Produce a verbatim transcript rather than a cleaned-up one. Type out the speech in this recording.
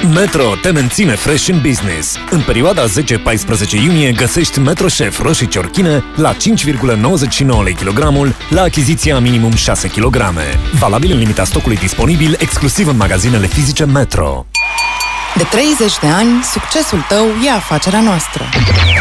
Metro te menține fresh în business. În perioada zece paisprezece iunie găsești Metro Chef roșii ciorchine la cinci virgulă nouăzeci și nouă lei kilogramul la achiziția minimum șase kilograme. Valabil în limita stocului disponibil exclusiv în magazinele fizice Metro. De treizeci de ani, succesul tău e afacerea noastră.